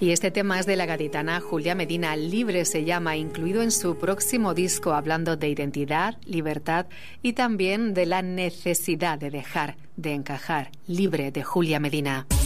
Y este tema es de la gaditana Julia Medina. Libre se llama, incluido en su próximo disco, hablando de identidad, libertad y también de la necesidad de dejar de encajar. Libre, de Julia Medina.